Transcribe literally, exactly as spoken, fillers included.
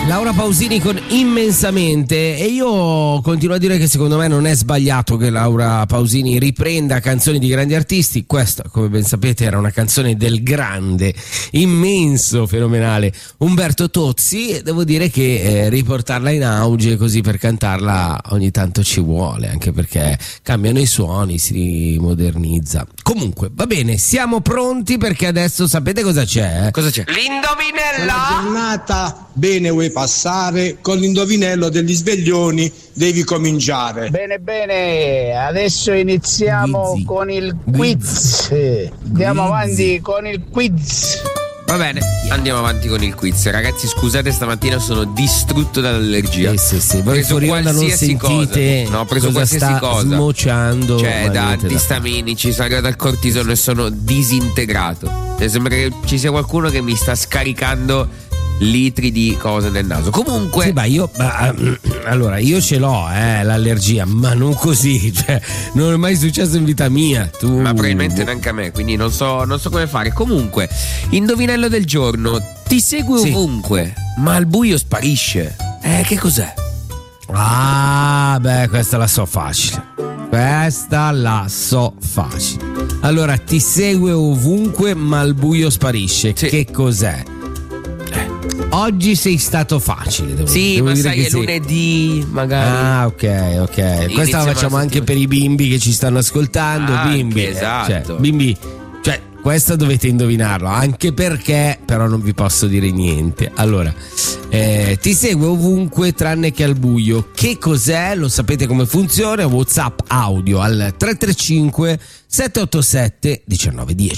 Laura Pausini con Immensamente, e io continuo a dire che secondo me non è sbagliato che Laura Pausini riprenda canzoni di grandi artisti. Questa, come ben sapete, era una canzone del grande, immenso, fenomenale Umberto Tozzi, e devo dire che eh, riportarla in auge così per cantarla ogni tanto ci vuole, anche perché cambiano i suoni, si modernizza. Comunque, va bene, siamo pronti perché adesso sapete cosa c'è? Eh? Cosa c'è? L'indovinello! La giornata bene vuoi passare, con l'indovinello degli sveglioni devi cominciare. Bene bene, adesso iniziamo Guizzi. con il quiz. Andiamo Guizzi. avanti con il quiz. Va bene, andiamo avanti con il quiz. Ragazzi, scusate, stamattina sono distrutto dall'allergia. Eh sì, sì, Ho voi preso fuori onda non qualsiasi sentite cosa. No, ho preso cosa qualsiasi sta cosa. smociando, Cioè, ma da niente da antistaminici, sono arrivato al cortisone e sono disintegrato. E sembra che ci sia qualcuno che mi sta scaricando litri di cose nel naso. Comunque, Sì, ma io ma, allora io ce l'ho eh, l'allergia, ma non così, cioè non è mai successo in vita mia. Tu ma probabilmente neanche a me, quindi non so, non so come fare. Comunque, indovinello del giorno: ti segue Sì. ovunque, ma al buio sparisce. Eh, che cos'è? Ah, beh, questa la so facile. Questa la so facile. Allora, ti segue ovunque, ma al buio sparisce. Sì. Che cos'è? Oggi sei stato facile. Devo, Sì, devo ma dire sai, che è sì. lunedì, magari. Ah, ok, ok. Questa la Iniziamo la facciamo anche settimana. per i bimbi che ci stanno ascoltando. Anche, bimbi, eh, esatto. cioè, bimbi, cioè, questa dovete indovinarlo, anche perché però non vi posso dire niente. Allora, eh, ti segue ovunque tranne che al buio. Che cos'è? Lo sapete come funziona? WhatsApp audio al tre tre cinque sette otto sette uno nove uno